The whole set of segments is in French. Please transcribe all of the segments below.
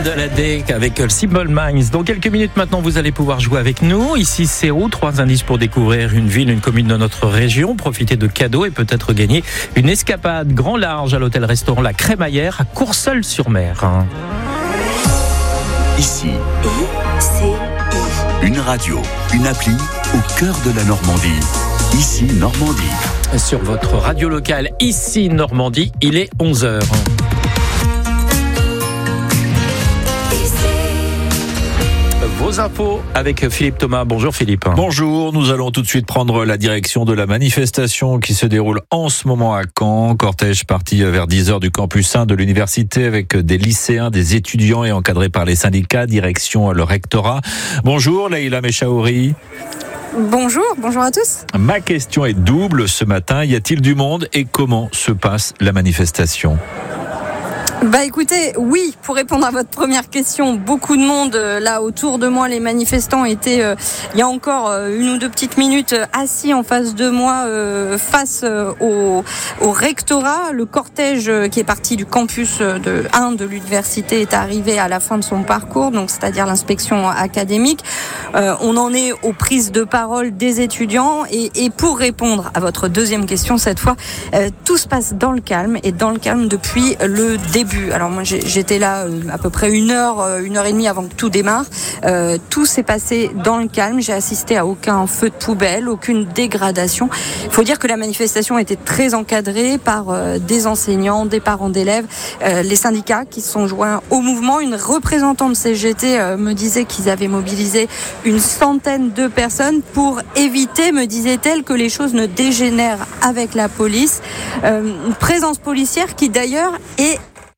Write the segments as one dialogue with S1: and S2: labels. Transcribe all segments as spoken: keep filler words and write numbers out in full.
S1: de la D avec Simple Minds. Dans quelques minutes maintenant, vous allez pouvoir jouer avec nous. Ici, c'est où trois indices pour découvrir une ville, une commune de notre région, profiter de cadeaux et peut-être gagner une escapade grand large à l'hôtel-restaurant La Crémaillère à Courseulles-sur-Mer.
S2: Ici, c'est une radio, une appli au cœur de la Normandie. Ici, Normandie.
S1: Sur votre radio locale, ici, Normandie, il est onze heures. Vos infos avec Philippe Thomas. Bonjour Philippe.
S3: Bonjour, nous allons tout de suite prendre la direction de la manifestation qui se déroule en ce moment à Caen. Cortège parti vers dix heures du campus un de l'université avec des lycéens, des étudiants et encadré par les syndicats, direction le rectorat. Bonjour Leïla Mechaouri.
S4: Bonjour, bonjour à tous.
S3: Ma question est double ce matin. Y a-t-il du monde et comment se passe la manifestation ?
S4: Bah écoutez, oui, pour répondre à votre première question, beaucoup de monde euh, là autour de moi. Les manifestants étaient, euh, il y a encore euh, une ou deux petites minutes, euh, assis en face de moi, euh, face euh, au, au rectorat. Le cortège euh, qui est parti du campus de un de l'université est arrivé à la fin de son parcours, donc c'est-à-dire l'inspection académique. Euh, on en est aux prises de parole des étudiants et, et pour répondre à votre deuxième question cette fois, euh, tout se passe dans le calme et dans le calme depuis le début. Alors moi j'étais là à peu près une heure, une heure et demie avant que tout démarre. Euh, tout s'est passé dans le calme. J'ai assisté à aucun feu de poubelle, aucune dégradation. Il faut dire que la manifestation était très encadrée par euh, des enseignants, des parents d'élèves, euh, les syndicats qui se sont joints au mouvement. Une représentante de C G T euh, me disait qu'ils avaient mobilisé une centaine de personnes pour éviter, me disait-elle, que les choses ne dégénèrent avec la police. Euh, une présence policière qui d'ailleurs est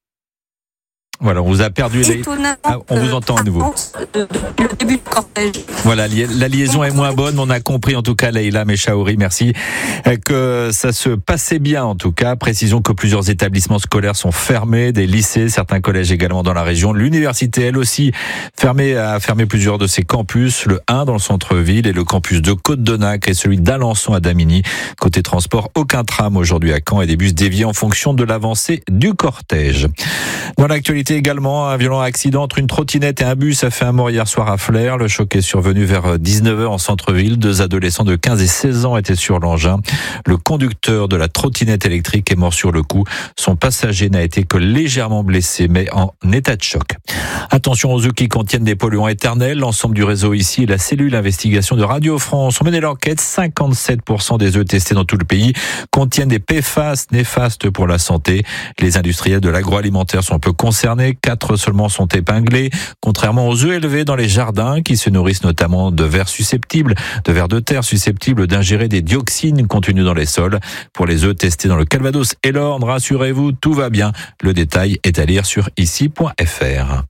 S3: Voilà, on vous a perdu les... Ah, on vous entend à nouveau.
S4: Le début du cortège.
S3: Voilà, la liaison est moins bonne, mais on a compris en tout cas, Leïla Mechaouri, merci, que ça se passait bien en tout cas. Précisons que plusieurs établissements scolaires sont fermés, des lycées, certains collèges également dans la région. L'université, elle aussi, fermée, a fermé plusieurs de ses campus, le un dans le centre-ville et le campus de Côte-de-Nac et celui d'Alençon à Damigny. Côté transport, aucun tram aujourd'hui à Caen et des bus déviés en fonction de l'avancée du cortège. Dans l'actualité également, un violent accident entre une trottinette et un bus a fait un mort hier soir à Flers. Le choc est survenu vers dix-neuf heures en centre-ville. Deux adolescents de quinze et seize ans étaient sur l'engin. Le conducteur de la trottinette électrique est mort sur le coup. Son passager n'a été que légèrement blessé, mais en état de choc. Attention aux œufs qui contiennent des polluants éternels. L'ensemble du réseau ici et la cellule investigation de Radio France ont mené l'enquête. cinquante-sept pour cent des œufs testés dans tout le pays contiennent des P F A S néfastes pour la santé. Les industriels de l'agroalimentaire sont un peu concernés. Quatre seulement sont épinglés, contrairement aux œufs élevés dans les jardins qui se nourrissent notamment de vers susceptibles, de vers de terre susceptibles d'ingérer des dioxines contenues dans les sols. Pour les œufs testés dans le Calvados et l'Orne, rassurez-vous, tout va bien. Le détail est à lire sur ici point f r.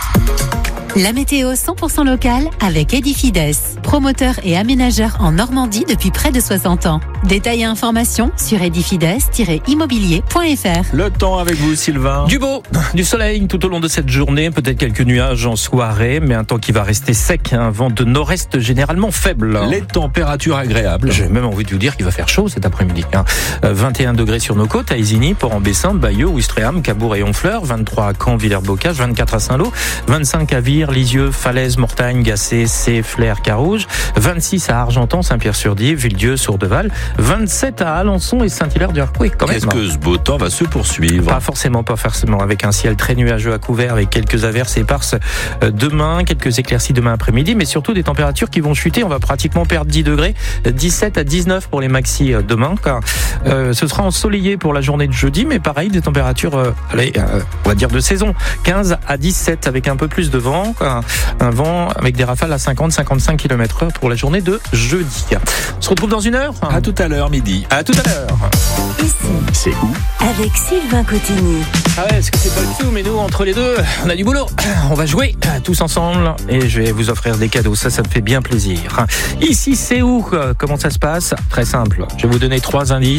S5: La météo cent pour cent locale avec Edifides, promoteur et aménageur en Normandie depuis près de soixante ans. Détails et informations sur edifides tiret immobilier point f r.
S3: Le temps avec vous, Sylvain.
S1: Du beau, du soleil tout au long de cette journée, peut-être quelques nuages en soirée, mais un temps qui va rester sec, un vent de nord-est généralement faible.
S3: Les températures agréables.
S1: J'ai même envie de vous dire qu'il va faire chaud cet après-midi. Hein. vingt et un degrés sur nos côtes, à Isigny, Port-en-Bessin, Bayeux, Ouistreham, Cabourg et Honfleur, vingt-trois à Caen, Villers-Bocage, vingt-quatre à Saint-Lô, vingt-cinq à Vire, Lisieux, Falaise, Mortagne, Gacé, Cé, Flers, Carouge, vingt-six à Argentan, Saint-Pierre-sur-Die, Villedieu, Sourdeval, vingt-sept à Alençon et Saint-Hilaire-du-Harcouët.
S3: Est-ce que ce beau temps va se poursuivre ?
S1: Pas forcément, pas forcément, avec un ciel très nuageux à couvert, avec quelques averses éparses demain, quelques éclaircies demain après-midi, mais surtout des températures qui vont chuter. On va pratiquement perdre dix degrés, dix-sept à dix-neuf pour les maxi demain. Car, euh, ce sera ensoleillé pour la journée de jeudi, mais pareil, des températures, euh, allez, euh, on va dire de saison, quinze à dix-sept avec un peu plus de vent. Car, un vent avec des rafales à cinquante à cinquante-cinq kilomètres heure pour la journée de jeudi. On se retrouve dans une heure.
S3: À tout à l'heure, midi.
S1: À tout à l'heure.
S2: Ici, c'est où ?
S5: Avec Sylvain Cotigny.
S1: Ah ouais, est-ce que c'est pas le tout ? Mais nous, entre les deux, on a du boulot. On va jouer tous ensemble et je vais vous offrir des cadeaux. Ça, ça me fait bien plaisir. Ici, c'est où ? Comment ça se passe ? Très simple. Je vais vous donner trois indices.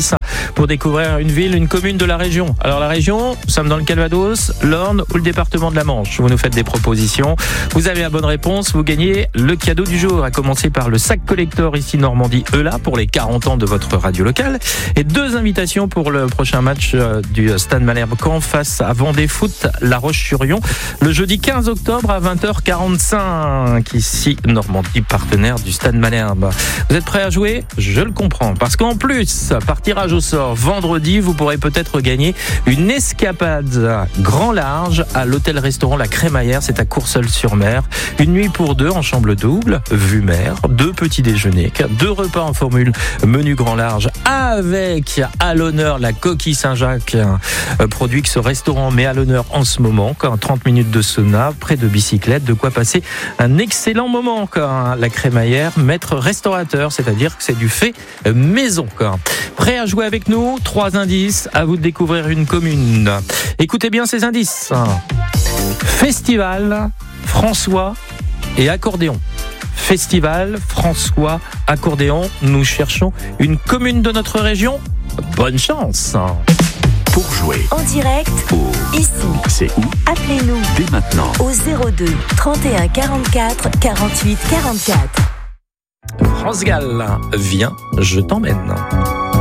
S1: pour découvrir une ville, une commune de la région. Alors la région, nous sommes dans le Calvados, l'Orne ou le département de la Manche. Vous nous faites des propositions. Vous avez la bonne réponse, vous gagnez le cadeau du jour, à commencer par le sac collector ici Normandie E L A pour les quarante ans de votre radio locale et deux invitations pour le prochain match du Stade Malherbe-Caen face à Vendée Foot La Roche-sur-Yon le jeudi quinze octobre à vingt heures quarante-cinq ici Normandie, partenaire du Stade Malherbe. Vous êtes prêts à jouer ? Je le comprends, parce qu'en plus, par tirage au sort vendredi, vous pourrez peut-être gagner une escapade grand large à l'hôtel-restaurant La Crémaillère, c'est à Courseulles-sur-Mer. Une nuit pour deux en chambre double, vue mer, deux petits déjeuners, deux repas en formule menu grand large avec à l'honneur la coquille Saint-Jacques, produit que ce restaurant met à l'honneur en ce moment, trente minutes de sauna, près de bicyclette, de quoi passer un excellent moment. La Crémaillère, maître restaurateur, c'est-à-dire que c'est du fait maison. Prêt à jouer avec nous ? Trois indices, à vous de découvrir une commune. Écoutez bien ces indices. Festival, François et accordéon. Festival, François, accordéon. Nous cherchons une commune de notre région. Bonne chance.
S2: Pour jouer
S6: en direct,
S2: au
S6: ici,
S2: c'est où ?
S6: Appelez-nous
S2: Dès maintenant
S6: au zéro deux trente et un quarante-quatre quarante-huit quarante-quatre.
S1: France Gall, viens, je t'emmène.